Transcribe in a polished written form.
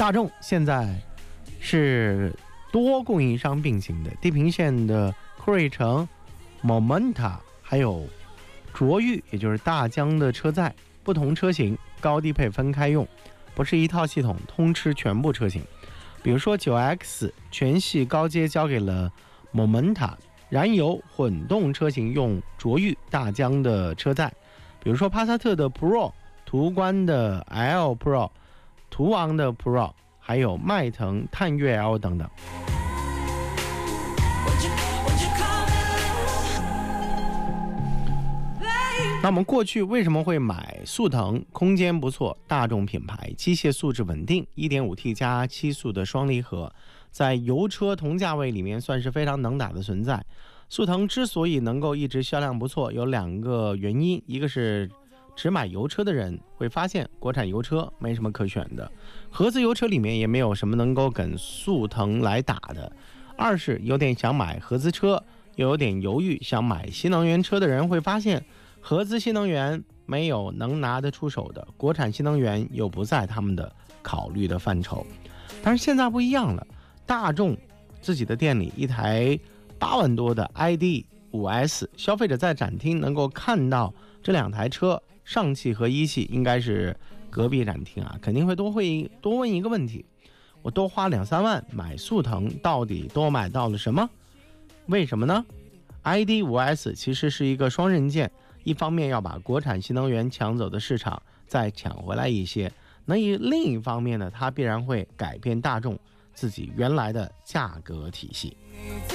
大众现在是多供应商并行的，地平线的酷睿城、Momenta 还有卓越，也就是大疆的车载，不同车型高低配分开用，不是一套系统通吃全部车型。比如说 9X 全系高阶交给了 Momenta， 燃油混动车型用卓越、大疆的车载。比如说帕萨特的 Pro、 途观的 L Pro、 途昂的 Pro， 还有迈腾探岳 L 等等。那我们过去为什么会买速腾？空间不错，大众品牌，机械素质稳定， 1.5T 加7速的双离合，在油车同价位里面算是非常能打的存在。速腾之所以能够一直销量不错，有2个原因，一个是只买油车的人会发现国产油车没什么可选的，合资油车里面也没有什么能够跟速腾来打的。二是有点想买合资车，又有点犹豫想买新能源车的人会发现，合资新能源没有能拿得出手的，国产新能源又不在他们的考虑的范畴。但是现在不一样了，大众自己的店里一台8万多的 ID.5S， 消费者在展厅能够看到这2台车，上汽和一汽应该是隔壁展厅啊，肯定会多问一个问题：我多花2-3万买速腾，到底多买到了什么？为什么呢？ ID.5S 其实是一个双刃剑，一方面要把国产新能源抢走的市场再抢回来一些，另一方面呢，它必然会改变大众自己原来的价格体系。